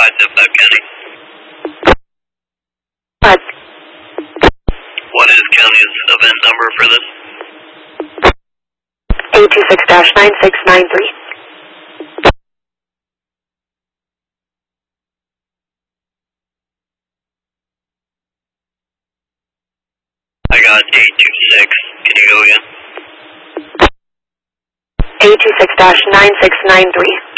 575 County. What? What is County's event number for this? 826-9693. I got 826. Can you go again? 826-9693.